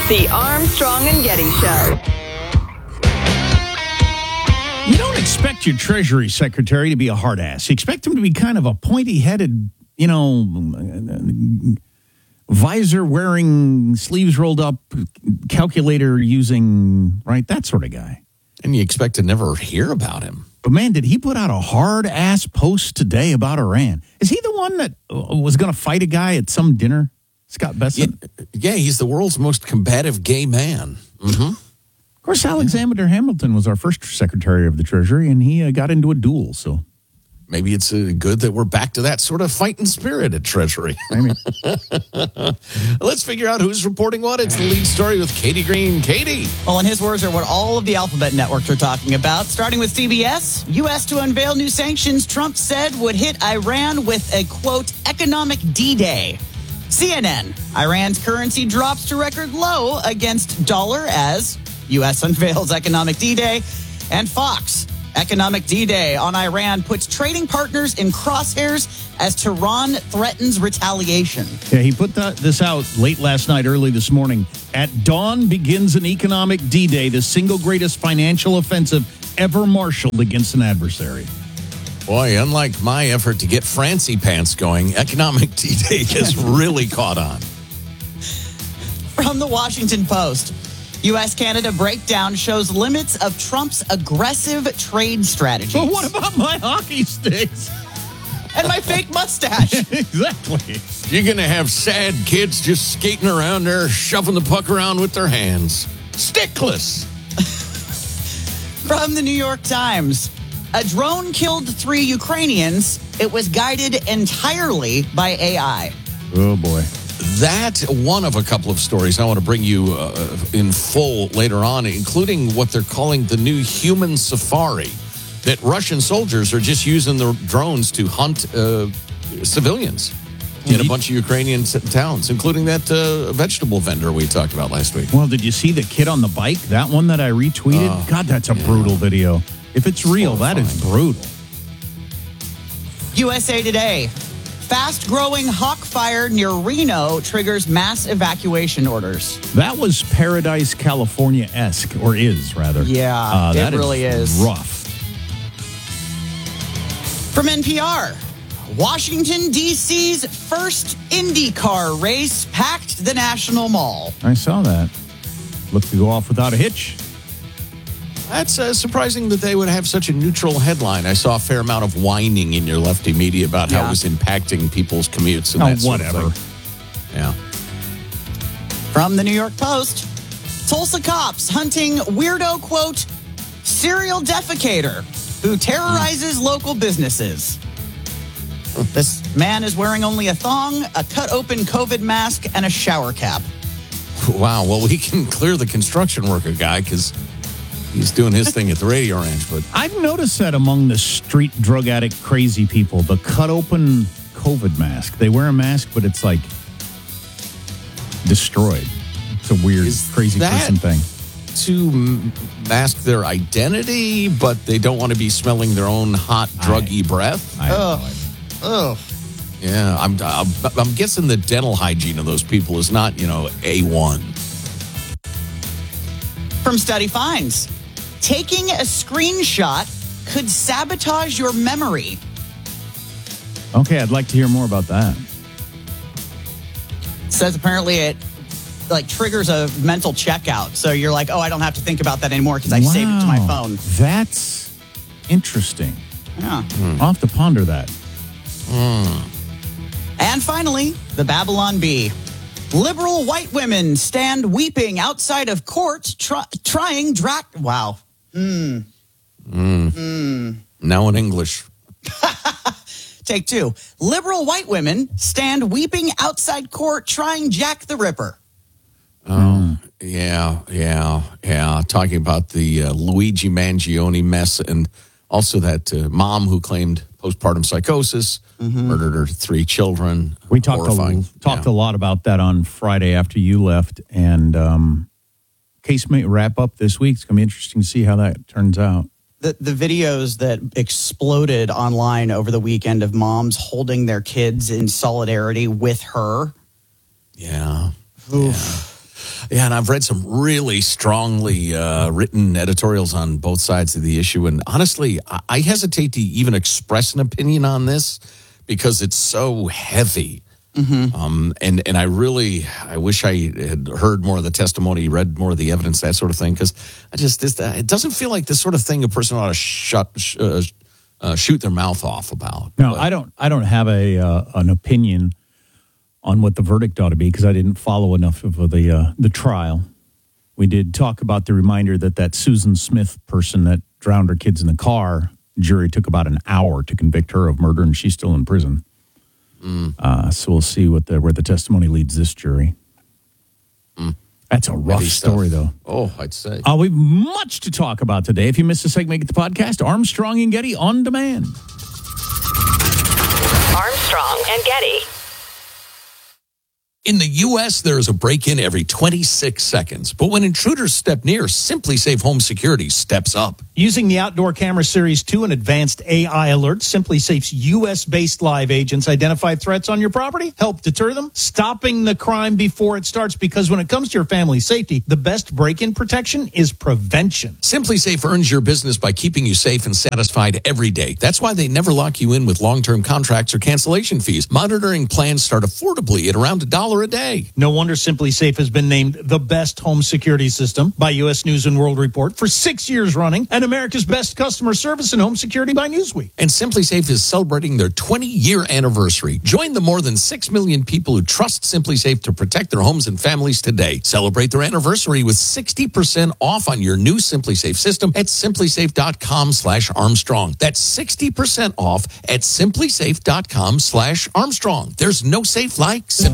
The Armstrong and Getty Show. You don't expect your Treasury Secretary to be a hard ass. You expect him to be kind of a pointy-headed, visor-wearing, sleeves-rolled-up, calculator-using, right, that sort of guy. And you expect to never hear about him. But, man, did he put out a hard-ass post today about Iran? Is he the one that was going to fight a guy at some dinner? Scott Bessent? Yeah, he's the world's most combative gay man. Mm-hmm. Of course, Alexander Hamilton was our first Secretary of the Treasury, and he got into a duel, so... Maybe it's good that we're back to that sort of fighting spirit at Treasury. Let's figure out who's reporting what. It's the lead story with Katie Green. Katie. Well, and his words are what all of the alphabet networks are talking about. Starting with CBS, U.S. to unveil new sanctions Trump said would hit Iran with a, quote, economic D-Day. CNN, Iran's currency drops to record low against dollar as U.S. unveils economic D-Day. And Fox, economic D-Day on Iran puts trading partners in crosshairs as Tehran threatens retaliation. Yeah, he put this out late last night, early this morning. At dawn begins an economic D-Day, the single greatest financial offensive ever marshaled against an adversary. Boy, unlike my effort to get Francie Pants going, economic D-Day has really caught on. From the Washington Post, U.S.-Canada breakdown shows limits of Trump's aggressive trade strategies. But what about my hockey sticks? And my fake mustache. Exactly. You're going to have sad kids just skating around there, shoving the puck around with their hands. Stickless. From the New York Times, a drone killed 3 Ukrainians. It was guided entirely by AI. Oh, boy. That one of a couple of stories I want to bring you in full later on, including what they're calling the new human safari, that Russian soldiers are just using the drones to hunt civilians in a bunch of Ukrainian towns, including that vegetable vendor we talked about last week. Well, did you see the kid on the bike? That one that I retweeted? Oh, God, that's a brutal video. If it's real, that is brutal. USA Today. Fast-growing hawk fire near Reno triggers mass evacuation orders. That was Paradise, California-esque, or is, rather. Yeah, it really is. Rough. From NPR, Washington, D.C.'s first IndyCar race packed the National Mall. I saw that. Looked to go off without a hitch. That's surprising that they would have such a neutral headline. I saw a fair amount of whining in your lefty media about how it was impacting people's commutes and that sort of thing. Yeah. From the New York Post, Tulsa cops hunting weirdo, quote, serial defecator who terrorizes local businesses. This man is wearing only a thong, a cut-open COVID mask, and a shower cap. Wow. Well, we can clear the construction worker guy because he's doing his thing at the Radio Ranch. But I've noticed that among the street drug addict crazy people, the cut-open COVID mask. They wear a mask, but it's like destroyed. It's a weird, crazy person thing. To mask their identity, but they don't want to be smelling their own hot, druggy breath. Oh. Yeah, I'm guessing the dental hygiene of those people is not, A1. From Study Finds, taking a screenshot could sabotage your memory. Okay, I'd like to hear more about that. It says apparently it triggers a mental checkout. So you're like, oh, I don't have to think about that anymore because I saved it to my phone. That's interesting. Yeah. I'll have to ponder that. And finally, the Babylon Bee. Liberal white women stand weeping outside of court trying Wow. Now in English. Take 2. Liberal white women stand weeping outside court trying Jack the Ripper. Oh, yeah. Talking about the Luigi Mangione mess and also that mom who claimed postpartum psychosis, murdered her 3 children. We talked a lot about that on Friday after you left, and case may wrap up this week. It's going to be interesting to see how that turns out. The videos that exploded online over the weekend of moms holding their kids in solidarity with her. Yeah. Oof. Yeah, and I've read some really strongly written editorials on both sides of the issue. And honestly, I hesitate to even express an opinion on this because it's so heavy. And I wish I had heard more of the testimony, read more of the evidence, that sort of thing, because it doesn't feel like this sort of thing a person ought to shoot their mouth off about. No, I don't have an opinion on what the verdict ought to be because I didn't follow enough of the trial. We did talk about the reminder that Susan Smith person that drowned her kids in the car, jury took about an hour to convict her of murder, and she's still in prison. So we'll see where the testimony leads this jury. That's a rough story, though. Oh, I'd say. We've much to talk about today. If you missed a segment, get the podcast, Armstrong and Getty on demand. Armstrong and Getty. In the U.S., there is a break-in every 26 seconds. But when intruders step near, SimpliSafe Home Security steps up. Using the Outdoor Camera Series 2 and advanced AI alerts, SimpliSafe's U.S.-based live agents identify threats on your property, help deter them, stopping the crime before it starts. Because when it comes to your family's safety, the best break-in protection is prevention. SimpliSafe earns your business by keeping you safe and satisfied every day. That's why they never lock you in with long-term contracts or cancellation fees. Monitoring plans start affordably at around $1 a day. No wonder SimpliSafe has been named the best home security system by U.S. News and World Report for 6 years running, and America's best customer service in home security by Newsweek. And SimpliSafe is celebrating their 20-year anniversary. Join the more than 6 million people who trust SimpliSafe to protect their homes and families today. Celebrate their anniversary with 60% off on your new SimpliSafe system at simplisafe.com/Armstrong. That's 60% off at simplisafe.com/Armstrong. There's no safe like Simply.